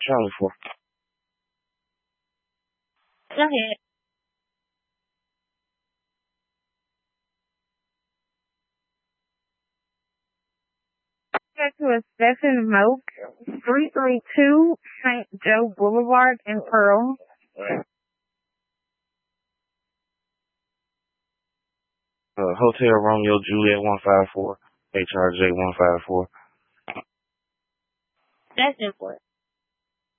Charlie for? Go ahead. Back to a Stephen Moak, 332 St. Joe Boulevard in Pearl. Hotel Romeo Juliet 154, HRJ 154. That's important.